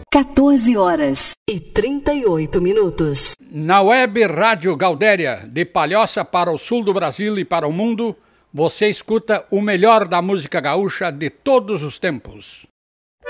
14h38. Na web Rádio Galdéria, de Palhoça para o sul do Brasil e para o mundo, você escuta o melhor da música gaúcha de todos os tempos.